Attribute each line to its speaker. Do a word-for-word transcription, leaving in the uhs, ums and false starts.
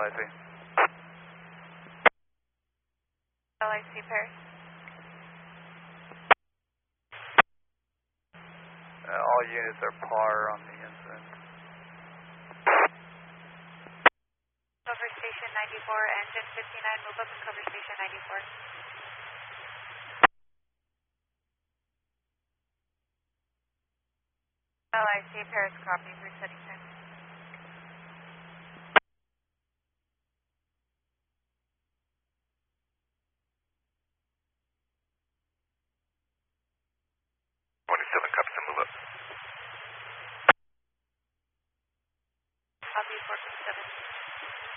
Speaker 1: I C.
Speaker 2: L I C Paris.
Speaker 1: Uh, all units are par on the incident.
Speaker 2: Cover station ninety-four, engine fifty-nine, move up and cover station ninety-four. L I C Paris, copy, resetting time.